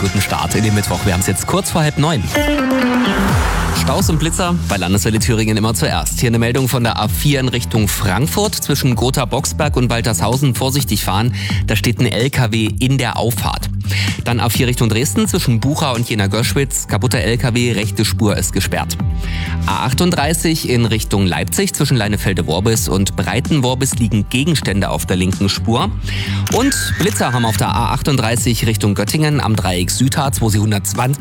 guten Start in den Mittwoch. Wir haben es jetzt kurz vor 8:30. Staus und Blitzer bei Landeswelle Thüringen immer zuerst. Hier eine Meldung von der A4 in Richtung Frankfurt. Zwischen Gotha-Boxberg und Waltershausen vorsichtig fahren. Da steht ein LKW in der Auffahrt. Dann A4 Richtung Dresden zwischen Bucha und Jena-Göschwitz. Kaputter LKW, rechte Spur ist gesperrt. A38 in Richtung Leipzig zwischen Leinefelde-Worbis und Breiten-Worbis liegen Gegenstände auf der linken Spur. Und Blitzer haben auf der A38 Richtung Göttingen am Dreieck Südharz, wo sie 120...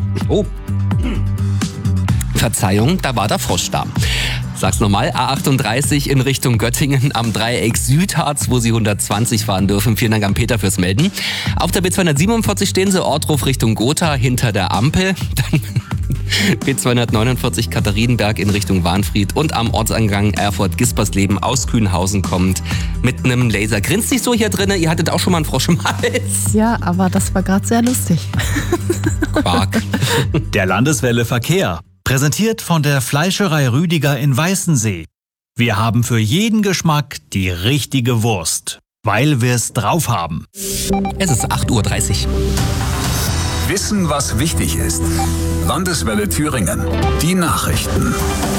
Verzeihung, da war der Frosch da. Sag's nochmal, A38 in Richtung Göttingen am Dreieck Südharz, wo Sie 120 fahren dürfen. Vielen Dank an Peter fürs Melden. Auf der B247 stehen Sie, Ortruf Richtung Gotha hinter der Ampel. Dann B249 Katharinenberg in Richtung Wahnfried und am Ortsangang Erfurt-Gispersleben aus Kühnhausen kommt mit einem Laser. Grinst nicht so hier drinnen, ihr hattet auch schon mal einen Frosch im Hals. Ja, aber das war gerade sehr lustig. Quark. Der Landeswelle Verkehr. Präsentiert von der Fleischerei Rüdiger in Weißensee. Wir haben für jeden Geschmack die richtige Wurst, weil wir es drauf haben. Es ist 8:30 Uhr. Wissen, was wichtig ist. Landeswelle Thüringen. Die Nachrichten.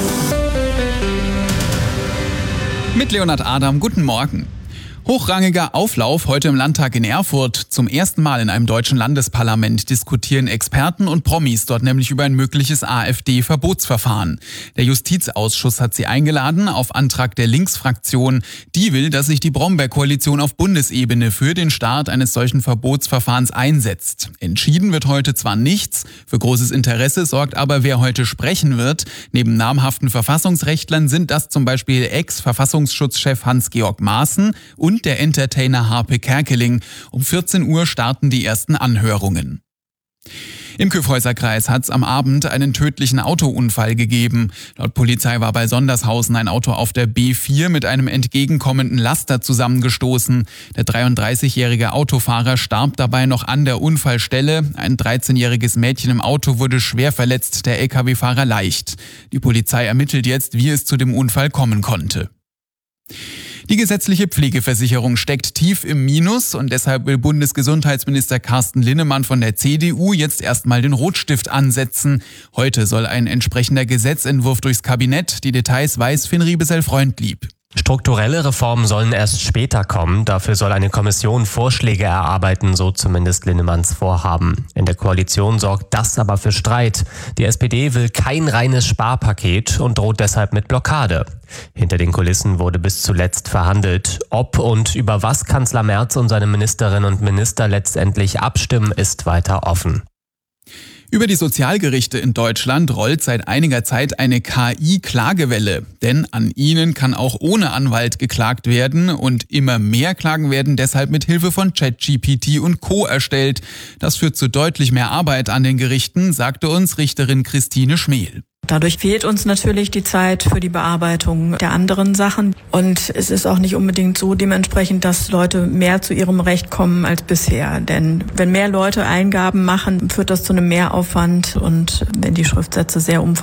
Mit Leonhard Adam, guten Morgen. Hochrangiger Auflauf heute im Landtag in Erfurt. Zum ersten Mal in einem deutschen Landesparlament diskutieren Experten und Promis dort nämlich über ein mögliches AfD-Verbotsverfahren. Der Justizausschuss hat sie eingeladen auf Antrag der Linksfraktion. Die will, dass sich die Brombeer-Koalition auf Bundesebene für den Start eines solchen Verbotsverfahrens einsetzt. Entschieden wird heute zwar nichts, für großes Interesse sorgt aber, wer heute sprechen wird. Neben namhaften Verfassungsrechtlern sind das zum Beispiel Ex-Verfassungsschutzchef Hans-Georg Maaßen und der Entertainer Harpe Kerkeling. Um 14 Uhr starten die ersten Anhörungen. Im Kyffhäuser-Kreis hat es am Abend einen tödlichen Autounfall gegeben. Laut Polizei war bei Sondershausen ein Auto auf der B4 mit einem entgegenkommenden Laster zusammengestoßen. Der 33-jährige Autofahrer starb dabei noch an der Unfallstelle. Ein 13-jähriges Mädchen im Auto wurde schwer verletzt, der LKW-Fahrer leicht. Die Polizei ermittelt jetzt, wie es zu dem Unfall kommen konnte. Die gesetzliche Pflegeversicherung steckt tief im Minus und deshalb will Bundesgesundheitsminister Carsten Linnemann von der CDU jetzt erstmal den Rotstift ansetzen. Heute soll ein entsprechender Gesetzentwurf durchs Kabinett. Die Details weiß Finn Riebesell-Freundlieb. Strukturelle Reformen sollen erst später kommen. Dafür soll eine Kommission Vorschläge erarbeiten, so zumindest Linnemanns Vorhaben. In der Koalition sorgt das aber für Streit. Die SPD will kein reines Sparpaket und droht deshalb mit Blockade. Hinter den Kulissen wurde bis zuletzt verhandelt. Ob und über was Kanzler Merz und seine Ministerinnen und Minister letztendlich abstimmen, ist weiter offen. Über die Sozialgerichte in Deutschland rollt seit einiger Zeit eine KI-Klagewelle. Denn an ihnen kann auch ohne Anwalt geklagt werden und immer mehr Klagen werden deshalb mit Hilfe von ChatGPT und Co. erstellt. Das führt zu deutlich mehr Arbeit an den Gerichten, sagte uns Richterin Christine Schmehl. Dadurch fehlt uns natürlich die Zeit für die Bearbeitung der anderen Sachen. Und es ist auch nicht unbedingt so dementsprechend, dass Leute mehr zu ihrem Recht kommen als bisher. Denn wenn mehr Leute Eingaben machen, führt das zu einem Mehraufwand. Und wenn die Schriftsätze sehr umfangreich